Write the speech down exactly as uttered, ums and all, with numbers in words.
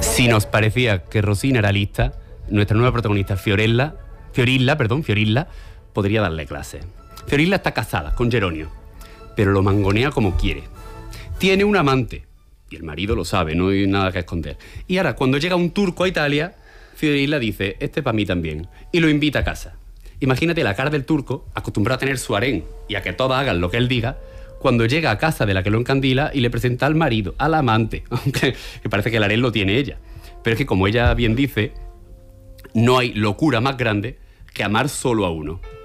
Si nos parecía que Rosina era lista, nuestra nueva protagonista, Fiorella, Fiorilla, perdón, Fiorilla, podría darle clase. Fiorilla está casada con Geronio, pero lo mangonea como quiere. Tiene un amante, y el marido lo sabe, no hay nada que esconder. Y ahora, cuando llega un turco a Italia, Fiorilla dice, este para mí también, y lo invita a casa. Imagínate la cara del turco, acostumbrado a tener su harén y a que todas hagan lo que él diga, cuando llega a casa de la que lo encandila y le presenta al marido, al amante, aunque parece que el harén lo tiene ella. Pero es que, como ella bien dice, no hay locura más grande que amar solo a uno.